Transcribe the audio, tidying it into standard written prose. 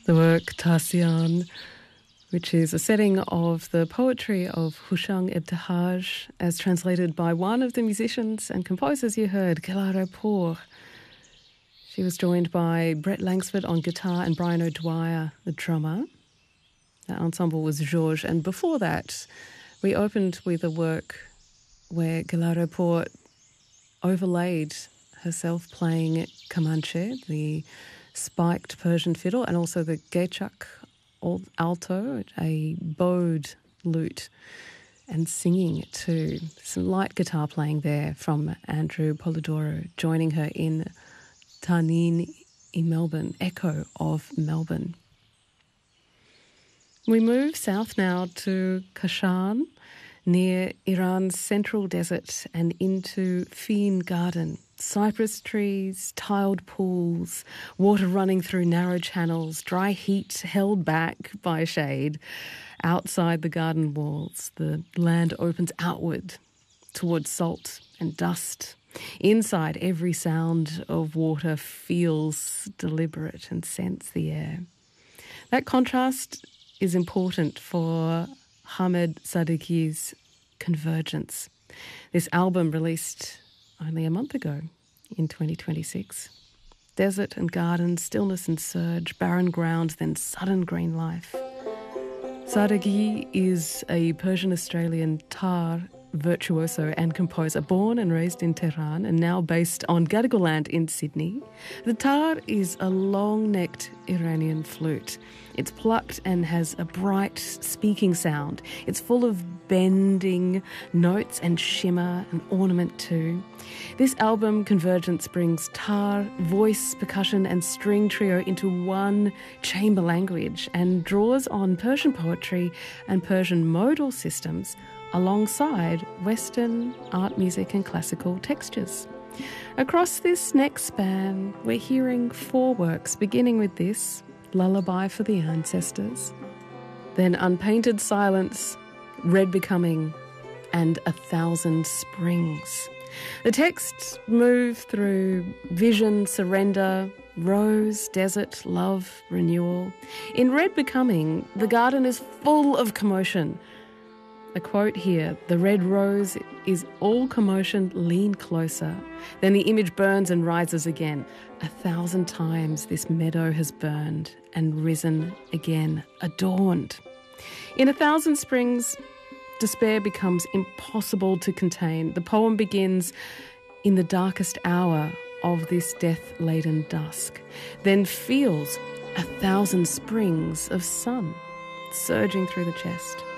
The work Tasian, which is a setting of the poetry of Hushang Ebtihaj, as translated by one of the musicians and composers you heard, Gelara Pour. She was joined by Brett Langsford on guitar and Brian O'Dwyer, the drummer. The ensemble was Georges, and before that, we opened with a work where Gelara Pour overlaid herself playing Kamanche, the spiked Persian fiddle, and also the Gechak alto, a bowed lute, and singing too. Some light guitar playing there from Andrew Polidoro, joining her in Tanin in Melbourne, echo of Melbourne. We move south now to Kashan, near Iran's central desert, and into Feen Garden. Cypress trees, tiled pools, water running through narrow channels, dry heat held back by shade. Outside the garden walls, the land opens outward towards salt and dust. Inside, every sound of water feels deliberate and scents the air. That contrast is important for Hamed Sadiqi's Convergence. This album, released only a month ago in 2026. Desert and garden, stillness and surge, barren ground, then sudden green life. Sadeghi is a Persian-Australian tar virtuoso and composer, born and raised in Tehran and now based on Gadigal land in Sydney. The tar is a long-necked Iranian flute. It's plucked and has a bright speaking sound. It's full of bending notes and shimmer and ornament too. This album, Convergence, brings tar, voice, percussion and string trio into one chamber language and draws on Persian poetry and Persian modal systems alongside Western art, music and classical textures. Across this next span, we're hearing 4 works, beginning with this, Lullaby for the Ancestors, then Unpainted Silence, Red Becoming, and 1,000 Springs. The texts move through vision, surrender, rose, desert, love, renewal. In Red Becoming, the garden is full of commotion. A quote here, "The red rose is all commotion, lean closer." Then the image burns and rises again. 1,000 times this meadow has burned and risen again, adorned. In 1,000 Springs, despair becomes impossible to contain. The poem begins in the darkest hour of this death-laden dusk, then feels 1,000 springs of sun surging through the chest.